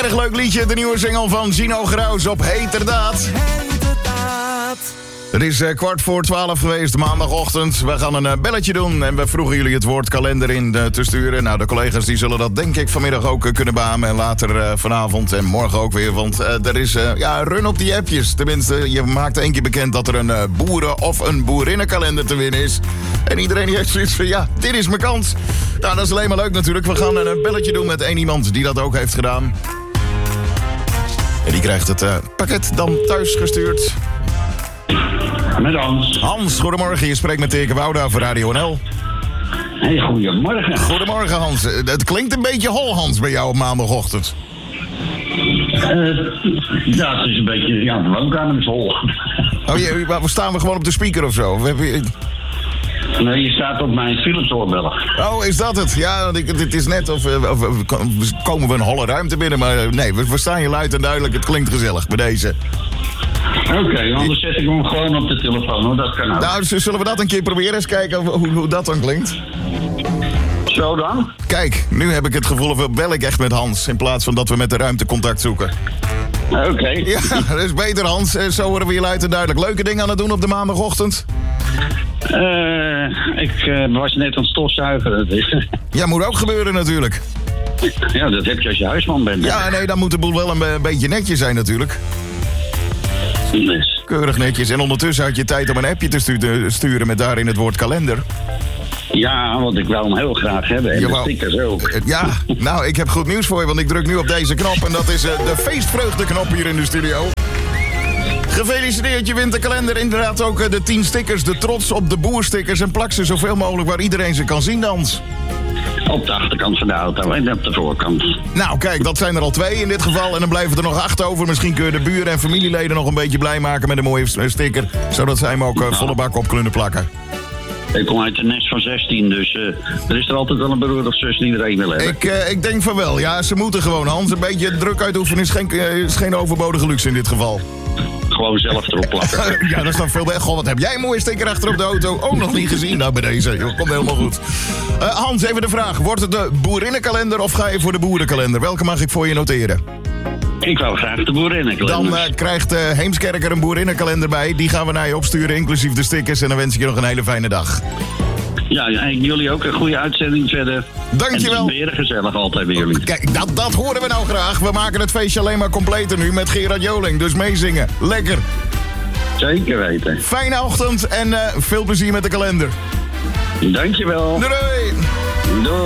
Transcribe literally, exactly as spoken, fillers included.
Erg leuk liedje, de nieuwe single van Gino Graus op Heterdaad. Het is uh, kwart voor twaalf geweest, maandagochtend. We gaan een uh, belletje doen en we vroegen jullie het woord kalender in uh, te sturen. Nou, de collega's die zullen dat denk ik vanmiddag ook uh, kunnen beamen. En later uh, vanavond en morgen ook weer. Want uh, er is uh, ja, een run op die appjes. Tenminste, je maakt één keer bekend dat er een uh, boeren- of een boerinnenkalender te winnen is. En iedereen heeft zoiets van, ja, dit is mijn kans. Nou, dat is alleen maar leuk natuurlijk. We gaan een uh, belletje doen met één iemand die dat ook heeft gedaan. En die krijgt het uh, pakket dan thuis gestuurd. Met Hans. Hans, goedemorgen. Je spreekt met Teke Wouda voor Radio N L. Hey, goedemorgen. Goedemorgen, Hans. Het klinkt een beetje hol, Hans, bij jou op maandagochtend. Uh, ja, het is een beetje... Ja, de woonkamer is hol. Oh, je, waar staan we gewoon op de speaker of zo? We hebben... Nee, je staat op mijn Philips oorbellen. Oh, is dat het? Ja, het is net of, of, of komen we een holle ruimte binnen. Maar nee, we verstaan je luid en duidelijk. Het klinkt gezellig bij deze. Oké, okay, anders zet ik hem gewoon op de telefoon, hoor. Dat kan ook. Nou, zullen we dat een keer proberen? Eens kijken hoe, hoe dat dan klinkt. Zo dan? Kijk, nu heb ik het gevoel of bel ik echt met Hans... in plaats van dat we met de ruimte contact zoeken. Oké. Okay. Ja, dat is beter, Hans. Zo horen we je luid en duidelijk. Leuke dingen aan het doen op de maandagochtend? Uh, ik uh, was net aan het stofzuigen. Ja, moet ook gebeuren natuurlijk. Ja, dat heb je als je huisman bent. Ja, nee, dan moet de boel wel een, een beetje netjes zijn natuurlijk. Yes. Keurig netjes. En ondertussen had je tijd om een appje te stu- sturen met daarin het woord kalender. Ja, want ik wou hem heel graag hebben. En de stickers ook. Ja, nou, ik heb goed nieuws voor je, want ik druk nu op deze knop. En dat is uh, de feestvreugdeknop hier in de studio. Gefeliciteerd, je wint de kalender. Inderdaad ook uh, de tien stickers, de trots op de boerstickers. En plak ze zoveel mogelijk waar iedereen ze kan zien, Dans. Op de achterkant van de auto en op de voorkant. Nou, kijk, dat zijn er al twee in dit geval. En dan blijven er nog acht over. Misschien kun je de buren en familieleden nog een beetje blij maken met een mooie sticker. Zodat zij hem ook uh, volle bak op kunnen plakken. Ik kom uit een nest van zestien, dus uh, er is er altijd wel een broer of zus die er een wil hebben. Ik, uh, ik denk van wel. Ja, ze moeten gewoon, Hans. Een beetje druk uitoefenen is geen, uh, is geen overbodige luxe in dit geval. Gewoon zelf erop plakken. Ja, dat is dan veel beter. Goh, wat heb jij een mooie sticker achter op de auto? Ook nog niet gezien. Nou, bij deze. Joh, komt helemaal goed. Uh, Hans, even de vraag. Wordt het de boerinnenkalender of ga je voor de boerenkalender? Welke mag ik voor je noteren? Ik wou graag de boerinnenkalender. Dan uh, krijgt uh, Heemskerk er een boerinnenkalender bij. Die gaan we naar je opsturen, inclusief de stickers. En dan wens ik je nog een hele fijne dag. Ja, en jullie ook een goede uitzending verder. Dankjewel. En het is weer gezellig altijd bij jullie. Kijk, dat, dat horen we nou graag. We maken het feestje alleen maar completer nu met Gerard Joling. Dus meezingen. Lekker. Zeker weten. Fijne ochtend en uh, veel plezier met de kalender. Dankjewel. Doei doei. Doei.